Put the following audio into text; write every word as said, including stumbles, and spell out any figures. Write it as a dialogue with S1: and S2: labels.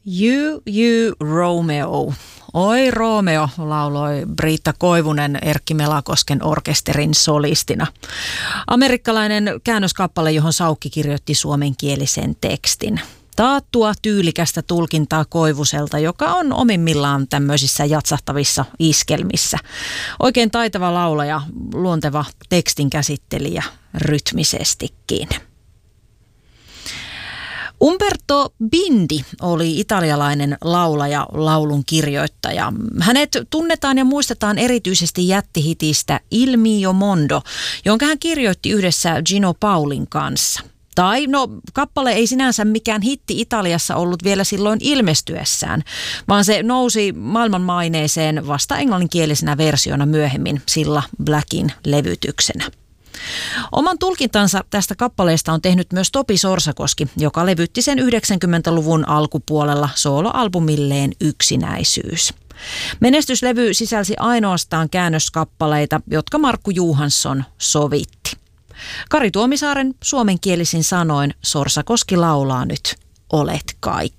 S1: You, you, Romeo. Oi Romeo, lauloi Britta Koivunen Erkki Melakosken orkesterin solistina. Amerikkalainen käännöskappale, johon Saukki kirjoitti suomenkielisen tekstin. Taattua tyylikästä tulkintaa Koivuselta, joka on omimmillaan tämmöisissä jatsahtavissa iskelmissä. Oikein taitava laulaja, luonteva tekstin käsittelijä rytmisestikin. Umberto Bindi oli italialainen laulaja, laulun kirjoittaja. Hänet tunnetaan ja muistetaan erityisesti jättihitistä Il mio mondo, jonka hän kirjoitti yhdessä Gino Paulin kanssa. Tai no, kappale ei sinänsä mikään hitti Italiassa ollut vielä silloin ilmestyessään, vaan se nousi maailmanmaineeseen vasta englanninkielisenä versiona myöhemmin Cilla Blackin levytyksenä. Oman tulkintansa tästä kappaleesta on tehnyt myös Topi Sorsakoski, joka levytti sen yhdeksänkymmentäluvun alkupuolella sooloalbumilleen Yksinäisyys. Menestyslevy sisälsi ainoastaan käännöskappaleita, jotka Markku Johansson sovitti. Kari Tuomisaaren suomenkielisin sanoin Sorsakoski laulaa nyt Olet kaikki.